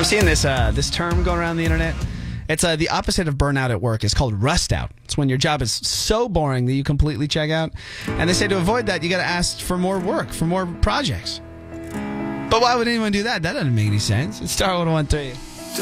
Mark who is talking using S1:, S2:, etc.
S1: I'm seeing this term going around the internet. It's the opposite of burnout at work. It's called rust out. It's when your job is so boring that you completely check out. And they say to avoid that, you got to ask for more work, for more projects. But why would anyone do that? That doesn't make any sense. It's Star 101.3.